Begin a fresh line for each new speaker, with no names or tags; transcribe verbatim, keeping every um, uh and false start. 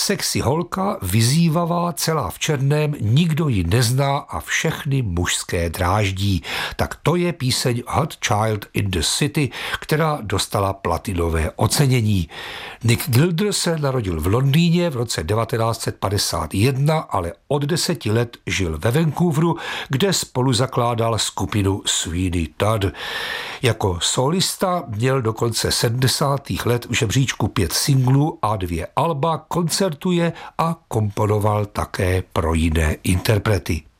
Sexy holka, vyzývavá, celá v černém, nikdo ji nezná a všechny mužské dráždí. Tak to je píseň Hot Child in the City, která dostala platinové ocenění. Nick Gilder se narodil v Londýně v roce devatenáct set padesát jedna, ale od deseti let žil ve Vancouveru, kde spolu zakládal skupinu Sweeney Todd. Jako solista měl do konce sedmdesátých let v žebříčku pět singlů a dvě alba, koncertuje a komponoval také pro jiné interprety.